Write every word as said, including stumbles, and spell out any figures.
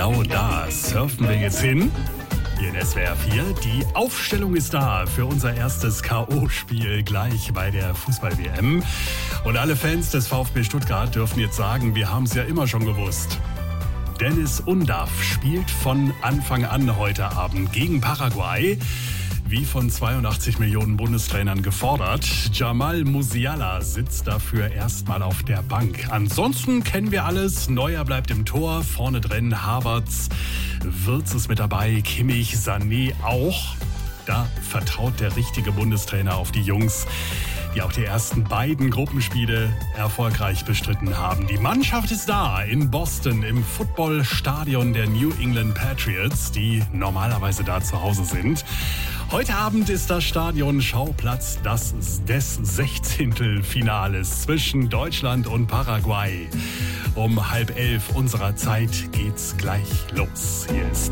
genau da surfen wir jetzt hin. Hier in S W R vier. Die Aufstellung ist da für unser erstes K O-Spiel gleich bei der Fußball-W M. Und alle Fans des VfB Stuttgart dürfen jetzt sagen, wir haben es ja immer schon gewusst. Deniz Undav spielt von Anfang an heute Abend gegen Paraguay. Wie von zweiundachtzig Millionen Bundestrainern gefordert. Jamal Musiala sitzt dafür erstmal auf der Bank. Ansonsten kennen wir alles. Neuer bleibt im Tor. Vorne drin Havertz, Wirtz ist mit dabei. Kimmich, Sané auch. Da vertraut der richtige Bundestrainer auf die Jungs, die auch die ersten beiden Gruppenspiele erfolgreich bestritten haben. Die Mannschaft ist da in Boston im Footballstadion der New England Patriots, die normalerweise da zu Hause sind. Heute Abend ist das Stadion Schauplatz des Sechzehntelfinales zwischen Deutschland und Paraguay. Um halb elf unserer Zeit geht's gleich los. Hier ist